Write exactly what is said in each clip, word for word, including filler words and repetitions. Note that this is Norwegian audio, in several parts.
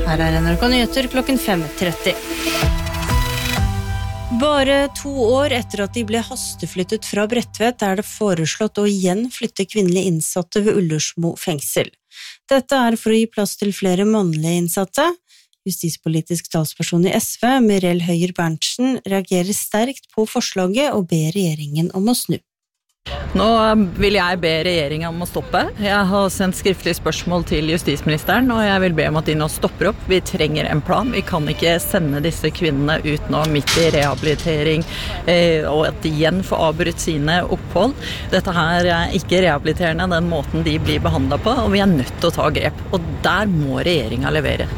Her er N R K Nyheter klokken fem tretti. Bare to år etter at de ble hasteflyttet fra Bredtvet er det foreslått å igjen flytte kvinnelige innsatte ved Ullersmo fengsel. Dette er for å gi plass til flere mannlige innsatte. Justispolitisk talsperson i S V, Mirel Høyer Berntsen, reagerer sterkt på forslaget og ber regjeringen om å snu. Nå vil jeg be regjeringen om å stoppe. Jeg har sendt skriftlig spørsmål til justisministeren, og jeg vil be om at de nå stopper opp. Vi trenger en plan. Vi kan ikke sende disse kvinnene ut nå midt i rehabilitering, eh, og at de igjen får avbrutt sine opphold. Dette her er ikke rehabiliterende, den måten de blir behandlet på, og vi er nødt til å ta grep. Og der må regjeringen levere.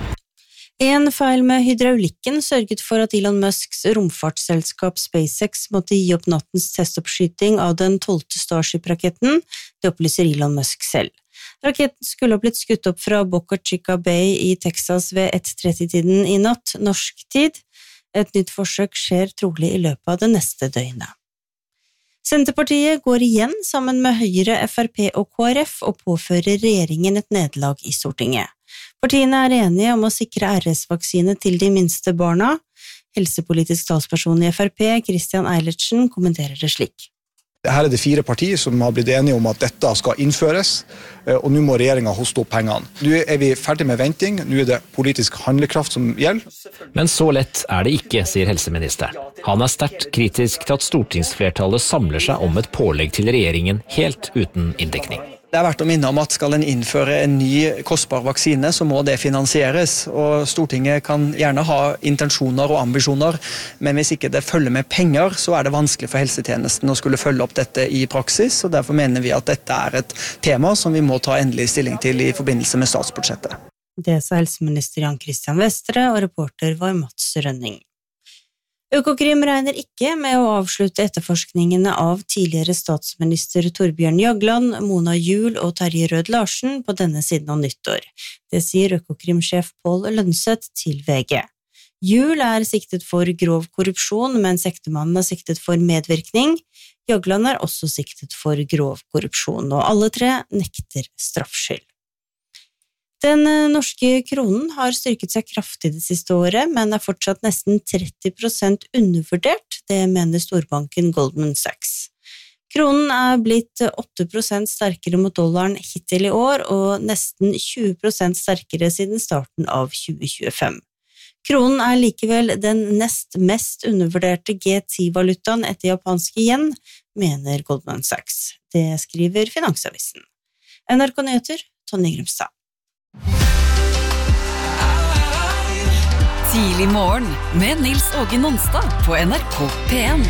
En feil med hydraulikken sørget for at Elon Musks romfartsselskap SpaceX måtte gi opp nattens testoppskyting av den tolvte Starship-raketten, det opplyser Elon Musk selv. Raketten skulle ha blitt skutt opp fra Boca Chica Bay i Texas ved ett tretti-tiden i natt, norsk tid. Et nytt forsøk skjer trolig i løpet av det neste døgnet. Senterpartiet går igjen sammen med Høyre, F R P og K R F og påfører regjeringen et nederlag i Stortinget. Partiene er enige om å sikre R S-vaksine til de minste barna. Helsepolitisk talsperson i F R P, Christian Eilertsen, kommenterer det slik. Her er det fire partier som har blitt enige om at dette skal innføres, og nå må regjeringen hoste opp pengene. Nå er vi ferdig med venting, nå er det politisk handlekraft som gjelder. Men så lett er det ikke, sier helseministeren. Han er sterkt kritisk til at stortingsflertallet samler seg om et pålegg til regjeringen helt uten inndekning. Det er verdt å minne om at skal en innføre en ny kostbar vaksine, så må det finansieres. Og Stortinget kan gjerne ha intensjoner og ambisjoner, men hvis ikke det følger med penger, så er det vanskelig for helsetjenesten å skulle følge opp dette i praksis. Og derfor mener vi at dette er et tema som vi må ta endelig stilling til i forbindelse med statsbudsjettet. Det sa helseminister Jan Christian Vestre, og reporter var Mats Rønning. Økokrim regner ikke med å avslutte etterforskningene av tidligere statsminister Torbjørn Jagland, Mona Juul og Terje Rød Larsen på denne siden av nyttår. Det sier Økokrim-sjef Pål Lønseth til V G. Juul er siktet for grov korrupsjon, mens ektemannen er siktet for medvirkning. Jagland er også siktet for grov korrupsjon, og alle tre nekter straffskyld. Den norske kronen har styrket seg kraftig det siste året, men er fortsatt nesten tretti prosent undervurdert, det mener storbanken Goldman Sachs. Kronen er blitt åtte prosent sterkere mot dollaren hittil i år, og nesten tjue prosent sterkere siden starten av tjue tjuefem. Kronen er likevel den nest mest undervurderte G ti-valutaen etter japanske yen, mener Goldman Sachs. Det skriver Finansavisen. N R K Nyheter, Tonje Grimstad. Tidlig morgen med Nils Åge Nonstad på N R K P en.